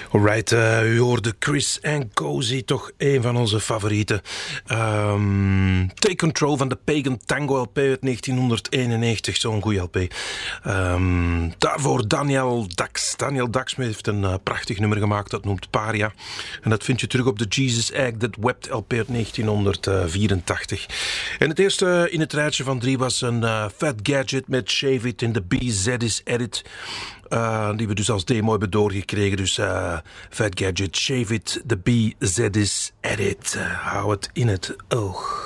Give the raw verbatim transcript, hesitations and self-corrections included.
Alright, uh, u hoorde Chris and Cozy, toch een van onze favorieten. Um, Take Control van de Pagan Tango L P uit negentien eenennegentig, zo'n goeie L P. Um, daarvoor Daniel Dax. Daniel Dax heeft een uh, prachtig nummer gemaakt, dat noemt Paria. En dat vind je terug op de Jesus Act That Wept L P uit negentien vierentachtig. En het eerste in het rijtje van drie was een uh, Fat Gadget met Shave It in de B Z is Edit. Uh, die we dus als demo hebben doorgekregen. Dus uh, Fat Gadget, Shave It, de B Z is Edit. Uh, hou het in het oog.